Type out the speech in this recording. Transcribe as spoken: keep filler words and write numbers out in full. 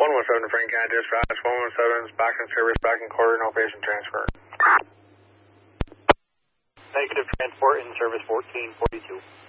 one one seven to Frank County Dispatch. one one seven is back in service, back in quarter, no patient transfer. Negative transport in service fourteen forty-two.